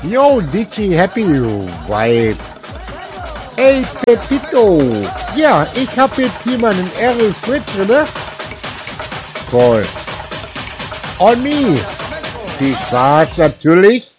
Yo, Digi Happy Vibe. Ey, Pepito. Ja, ich habe jetzt hier meinen RS mit drinne. Toll. On me. Viel Spaß natürlich.